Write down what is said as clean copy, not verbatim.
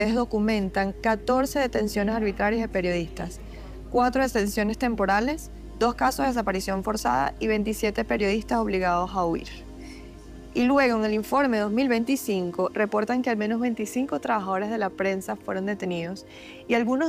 documentan 14 detenciones arbitrarias de periodistas, 4 detenciones temporales, 2 casos de desaparición forzada y 27 periodistas obligados a huir. Y luego, en el informe 2025, reportan que al menos 25 trabajadores de la prensa fueron detenidos y algunos